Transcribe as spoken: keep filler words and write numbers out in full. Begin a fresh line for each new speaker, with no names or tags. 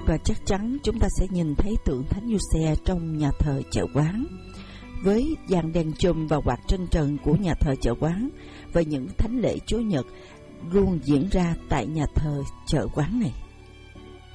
Và chắc chắn chúng ta sẽ nhìn thấy tượng Thánh Giuse trong nhà thờ Chợ Quán, với dàn đèn chùm và quạt trên trần của nhà thờ Chợ Quán, và những thánh lễ Chúa Nhật luôn diễn ra tại nhà thờ Chợ Quán này.